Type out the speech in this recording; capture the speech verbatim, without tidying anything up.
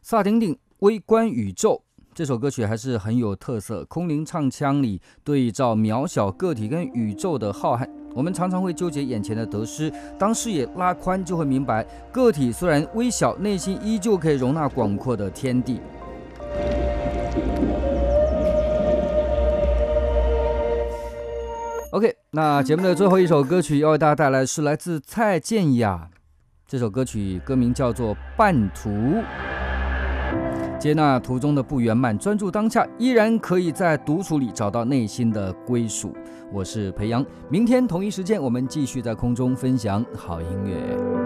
萨顶顶微观宇宙这首歌曲还是很有特色，空灵唱腔里对照渺小个体跟宇宙的浩瀚。我们常常会纠结眼前的得失，当视野拉宽，就会明白个体虽然微小，内心依旧可以容纳广阔的天地。OK， 那节目的最后一首歌曲要为大家带来是来自蔡健雅，这首歌曲歌名叫做《半途》。接纳途中的不圆满，专注当下，依然可以在独处里找到内心的归属。我是培阳，明天同一时间我们继续在空中分享好音乐。